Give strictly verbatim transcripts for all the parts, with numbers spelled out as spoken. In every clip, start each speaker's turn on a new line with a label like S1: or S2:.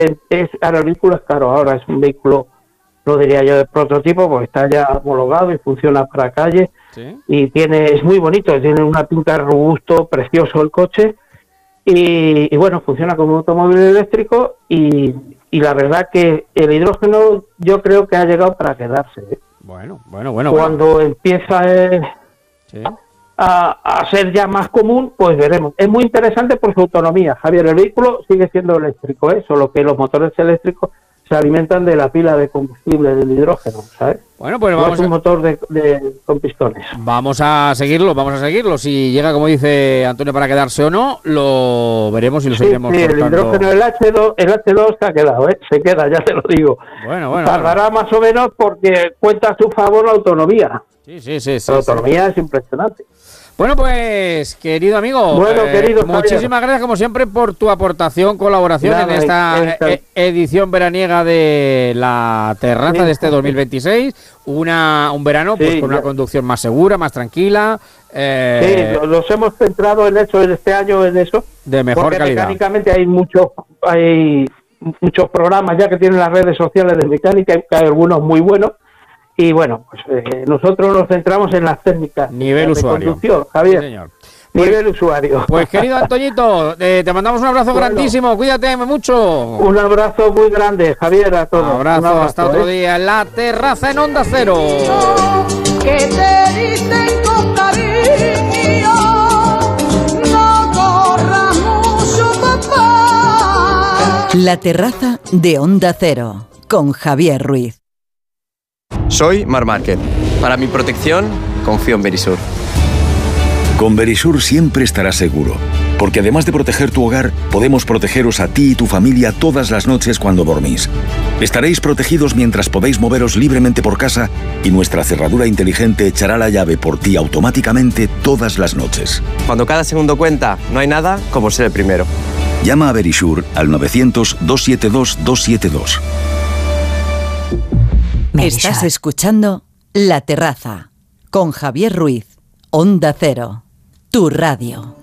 S1: es, ahora el vehículo es caro, ahora es un vehículo, lo diría yo, de prototipo, porque está ya homologado y funciona para calle. ¿Sí? Y tiene, es muy bonito, tiene una pinta robusto, precioso el coche, y, y bueno, funciona como un automóvil eléctrico, y, y la verdad que el hidrógeno yo creo que ha llegado para quedarse, ¿eh?
S2: Bueno, bueno, bueno.
S1: Cuando
S2: bueno.
S1: empieza eh, ¿Sí? a, a ser ya más común, pues veremos. Es muy interesante por su autonomía, Javier. El vehículo sigue siendo eléctrico, ¿eh? Solo que los motores eléctricos se alimentan de la pila de combustible del hidrógeno, ¿sabes?
S2: Bueno, pues
S1: no
S2: vamos
S1: es un
S2: a...
S1: motor de, de, con pistones.
S2: Vamos a seguirlo, vamos a seguirlo. Si llega, como dice Antonio, para quedarse o no, lo veremos y lo
S1: sí,
S2: seguiremos
S1: sí,
S2: contando.
S1: El hidrógeno, el hache dos, el hache dos se ha quedado, ¿eh? Se queda, ya te lo digo.
S2: Bueno, bueno.
S1: Tardará
S2: bueno.
S1: más o menos porque cuenta a su favor la autonomía.
S2: Sí, sí, sí. sí
S1: la autonomía
S2: sí.
S1: es impresionante.
S2: Bueno, pues, querido amigo,
S1: bueno,
S2: eh,
S1: querido
S2: muchísimas
S1: Javier.
S2: gracias, como siempre, por tu aportación, colaboración Nada, en esta, esta e- edición veraniega de La Terraza sí, de este dos mil veintiséis. Una, un verano pues sí, con ya. una conducción más segura, más tranquila.
S1: Eh, sí, nos hemos centrado en eso en este año, en eso.
S2: De mejor
S1: porque
S2: calidad.
S1: Mecánicamente hay muchos, hay muchos programas ya que tienen las redes sociales de mecánica, hay algunos muy buenos. Y bueno, pues eh, nosotros nos centramos en las técnicas
S2: nivel
S1: de
S2: usuario.
S1: conducción, Javier.
S2: Sí, señor.
S1: Nivel pues, usuario.
S2: Pues querido Antoñito, eh, te mandamos un abrazo bueno, grandísimo, cuídate mucho.
S1: Un abrazo muy grande, Javier, a todos.
S2: Abrazo,
S1: abrazo
S2: hasta otro
S1: ¿eh?
S2: día en La Terraza en Onda Cero.
S3: Que te dicen con cariño, no corras mucho, papá.
S4: La Terraza de Onda Cero, con Javier Ruiz.
S5: Soy Mar Márquez. Para mi protección, confío en Verisur.
S6: Con Verisur siempre estarás seguro, porque además de proteger tu hogar, podemos protegeros a ti y tu familia todas las noches cuando dormís. Estaréis protegidos mientras podéis moveros libremente por casa y nuestra cerradura inteligente echará la llave por ti automáticamente todas las noches.
S5: Cuando cada segundo cuenta, no hay nada como ser el primero.
S6: Llama a Verisur al novecientos, doscientos setenta y dos, doscientos setenta y dos.
S4: Estás escuchando La Terraza con Javier Ruiz, Onda Cero, tu radio.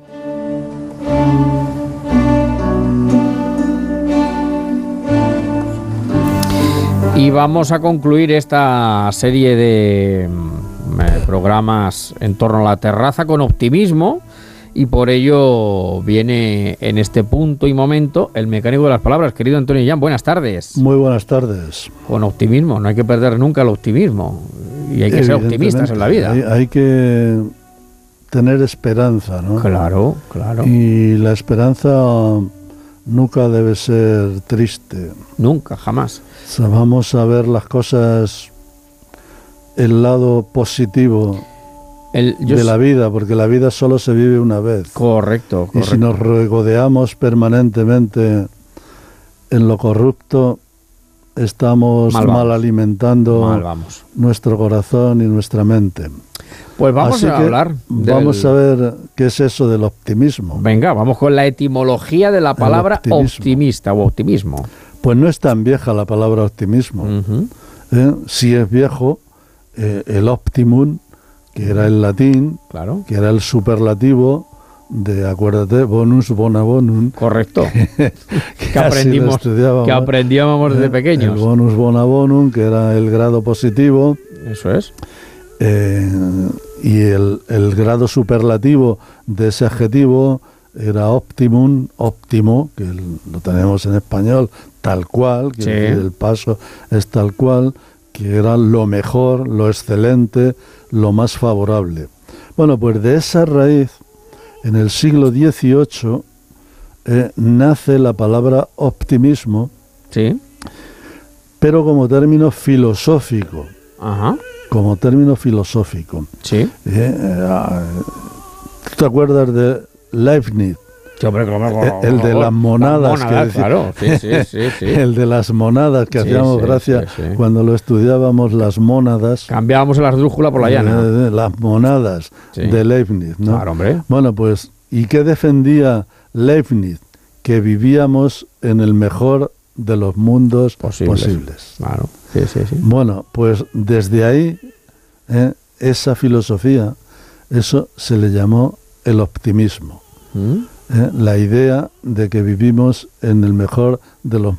S2: Y vamos a concluir esta serie de eh, programas en torno a La Terraza con optimismo. Y por ello viene en este punto y momento el mecánico de las palabras. Querido Antonio Jan, buenas tardes.
S7: Muy buenas tardes.
S2: Con optimismo, no hay que perder nunca el optimismo. Y hay que ser optimistas en la vida.
S7: Hay, hay que tener esperanza, ¿no?
S2: Claro, claro.
S7: Y la esperanza nunca debe ser triste.
S2: Nunca, jamás.
S7: O sea, vamos a ver las cosas, el lado positivo El, de s- la vida, porque la vida solo se vive una vez.
S2: Correcto, correcto.
S7: Y si nos regodeamos permanentemente en lo corrupto, estamos mal, mal alimentando
S2: mal vamos.
S7: nuestro corazón y nuestra mente.
S2: Pues vamos
S7: Así
S2: a
S7: que
S2: hablar.
S7: Vamos
S2: del...
S7: a ver qué es eso del optimismo.
S2: Venga, vamos con la etimología de la palabra optimista o optimismo.
S7: Pues no es tan vieja la palabra optimismo.
S2: Uh-huh.
S7: ¿Eh? Si es viejo, eh, el optimum, que era el latín,
S2: claro,
S7: que era el superlativo de, acuérdate, bonus bona bonum.
S2: Correcto. que, que aprendimos, que aprendíamos desde
S7: eh,
S2: pequeños.
S7: El bonus bona bonum, que era el grado positivo.
S2: Eso es.
S7: Eh, y el, el grado superlativo de ese adjetivo era optimum, óptimo, que el, lo tenemos en español, tal cual, que
S2: sí.
S7: el paso es tal cual, que era lo mejor, lo excelente, lo más favorable. Bueno, pues de esa raíz, en el siglo dieciocho, eh, nace la palabra optimismo,
S2: sí,
S7: pero como término filosófico.
S2: Ajá.
S7: Como término filosófico.
S2: Sí.
S7: Eh, eh, ¿Tú te acuerdas de Leibniz?
S2: Sí, hombre, como, como,
S7: el, el de las monadas.
S2: Las monadas,
S7: que
S2: claro. Sí, sí, sí, sí.
S7: El de las monadas, que sí, hacíamos sí, gracia sí, sí. cuando lo estudiábamos, las mónadas.
S2: Cambiábamos la esdrújula por la llana.
S7: Eh, las monadas sí. de Leibniz, ¿no?
S2: Claro, hombre.
S7: Bueno, pues, ¿y qué defendía Leibniz? Que vivíamos en el mejor de los mundos posibles. posibles.
S2: Claro, sí, sí, sí.
S7: Bueno, pues desde ahí, eh, esa filosofía, eso se le llamó el optimismo. ¿Mm? Eh, la idea de que vivimos en el mejor de los